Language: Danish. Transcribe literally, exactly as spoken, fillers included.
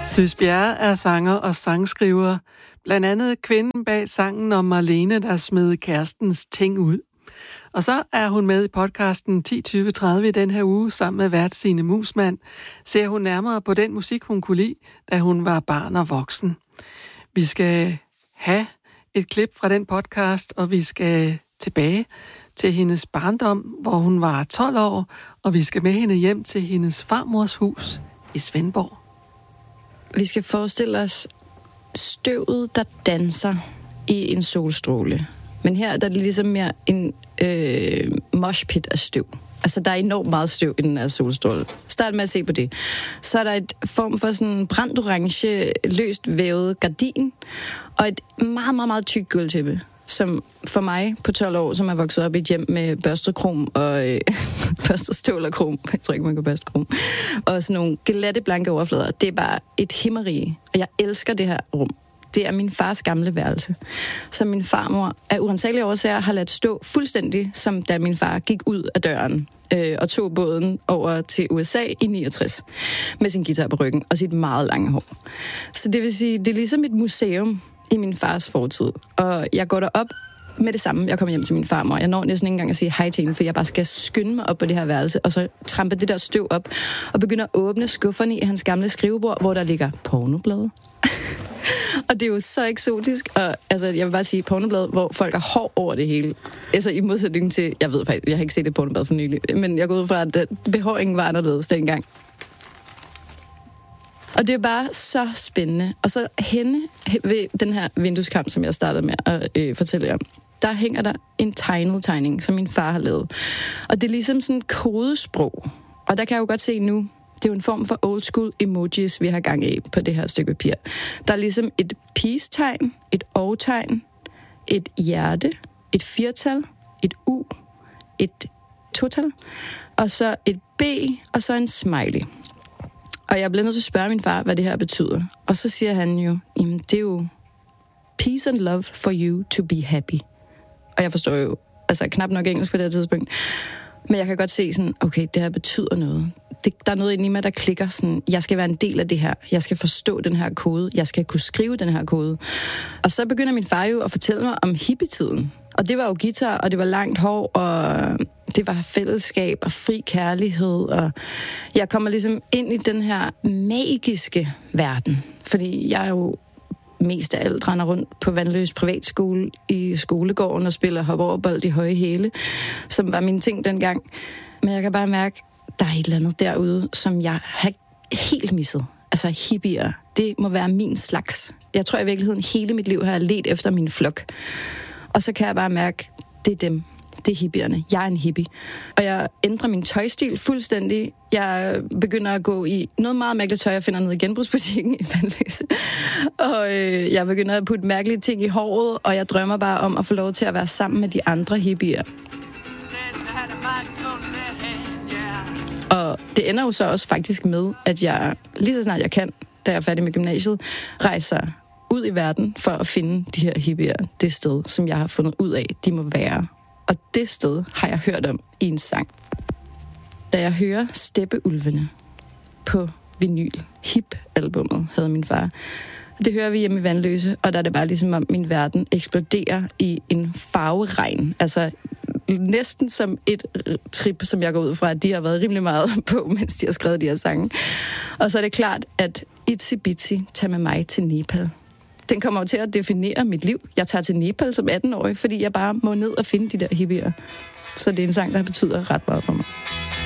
Søs Bjerre er sanger og sangskriver. Blandt andet kvinden bag sangen om Marlene, der smed kærestens ting ud. Og så er hun med i podcasten ti tyve tredive i den her uge sammen med vært Signe Musmann. Ser hun nærmere på den musik, hun kunne lide, da hun var barn og voksen. Vi skal have et klip fra den podcast, og vi skal tilbage til hendes barndom, hvor hun var tolv år, og vi skal med hende hjem til hendes farmors hus i Svendborg. Vi skal forestille os støvet, der danser i en solstråle. Men her der er det ligesom mere en øh, moshpit af støv. Altså, der er enormt meget støv i den her solstråle. Start med at se på det. Så er der et form for sådan brændt orange, løst vævet gardin, og et meget, meget, meget tykt gulvtæppe, som for mig på tolv år, som er vokset op i et hjem med børstet krom og øh, børstet stål og krom. Jeg tror ikke, man kan børste krom. Og sådan nogle glatte, blanke overflader. Det er bare et himmerige, og jeg elsker det her rum. Det er min fars gamle værelse, som min farmor af uransagelige årsager har ladt stå fuldstændig, som da min far gik ud af døren øh, og tog båden over til U S A i niogtres med sin guitar på ryggen og sit meget lange hår. Så det vil sige, det er ligesom et museum i min fars fortid. Og jeg går derop med det samme. Jeg kommer hjem til min farmor. Jeg når næsten ikke engang at sige hej til hende, for jeg bare skal skynde mig op på det her værelse, og så trampe det der støv op, og begynder at åbne skufferne i hans gamle skrivebord, hvor der ligger pornoblade. Og det er jo så eksotisk, og altså, jeg vil bare sige pornoblad, hvor folk har hår over det hele. Altså i modsætning til, jeg ved faktisk, jeg har ikke set et pornoblad for nylig, men jeg går ud fra, at behåringen var anderledes dengang. Og det er bare så spændende. Og så henne ved den her vindueskamp, som jeg startede med at øh, fortælle jer om, der hænger der en tegnet tegning, som min far har lavet. Og det er ligesom sådan et kodesprog. Og der kan jeg jo godt se nu, det er jo en form for old school emojis, vi har gang i på det her stykke papir. Der er ligesom et peace-tegn, et og-tegn, et hjerte, et firtal, et u, et total, og så et b, og så en smiley. Og jeg blev nødt til at spørge min far, hvad det her betyder. Og så siger han jo, jamen det er jo peace and love for you to be happy. Og jeg forstår jo altså knap nok engelsk på det her tidspunkt. Men jeg kan godt se sådan, okay, det her betyder noget. Det, der er noget inde i mig, der klikker sådan, jeg skal være en del af det her. Jeg skal forstå den her kode. Jeg skal kunne skrive den her kode. Og så begynder min far jo at fortælle mig om hippietiden. Og det var jo guitar, og det var langt hår, og det var fællesskab og fri kærlighed. Og jeg kommer ligesom ind i den her magiske verden. Fordi jeg er jo mest af alt render rundt på Vandløs Privatskole i skolegården og spiller hop-over-bold i høje hæle, som var min ting dengang. Men jeg kan bare mærke, der er et eller andet derude, som jeg har helt misset. Altså hippier, det må være min slags. Jeg tror i virkeligheden hele mit liv har jeg ledt efter min flok. Og så kan jeg bare mærke, det er dem. Det er hippierne. Jeg er en hippie. Og jeg ændrer min tøjstil fuldstændig. Jeg begynder at gå i noget meget mærkeligt tøj, jeg finder nede i genbrugsbutikken i Vandløse. Og øh, jeg begynder at putte mærkelige ting i håret, og jeg drømmer bare om at få lov til at være sammen med de andre hippier. Og det ender jo så også faktisk med, at jeg lige så snart jeg kan, da jeg er færdig med gymnasiet, rejser ud i verden for at finde de her hippier, det sted, som jeg har fundet ud af, de må være. Og det sted har jeg hørt om i en sang. Da jeg hører Steppeulvene på vinyl, Hip-albummet, havde min far. Det hører vi hjemme i Vandløse, og der er det bare ligesom om min verden eksploderer i en farveregn. Altså næsten som et trip, som jeg går ud fra, at de har været rimelig meget på, mens de har skrevet de her sange. Og så er det klart, at Itsy Bitsy tager med mig til Nepal. Den kommer til at definere mit liv. Jeg tager til Nepal som atten-årig, fordi jeg bare må ned og finde de der hippier. Så det er en sang, der betyder ret meget for mig.